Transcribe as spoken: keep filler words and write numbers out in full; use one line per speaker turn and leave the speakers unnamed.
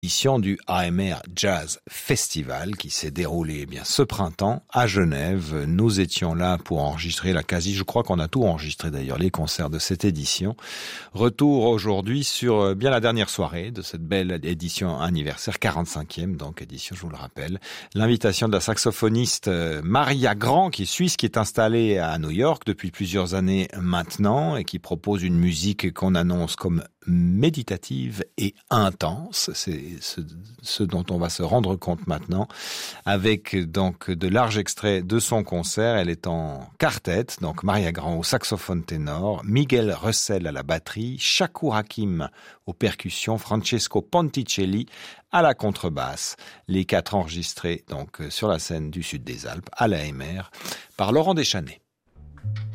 édition du A M R Jazz Festival qui s'est déroulé eh bien ce printemps à Genève. Nous étions là pour enregistrer la quasi, je crois qu'on a tout enregistré d'ailleurs, les concerts de cette édition. Retour aujourd'hui sur bien la dernière soirée de cette belle édition anniversaire, quarante-cinquième donc édition, je vous le rappelle. L'invitation de la saxophoniste Maria Grand, qui est suisse, qui est installée à New York depuis plusieurs années maintenant et qui propose une musique qu'on annonce comme méditative et intense. C'est ce, ce dont on va se rendre compte maintenant avec donc de larges extraits de son concert. Elle est en quartet, donc Maria Grand au saxophone ténor, Miguel Russell à la batterie, Shakur Hakim aux percussions, Francesco Ponticelli à la contrebasse. Les quatre enregistrés donc sur la scène du sud des Alpes à l'A M R par Laurent Deschanel.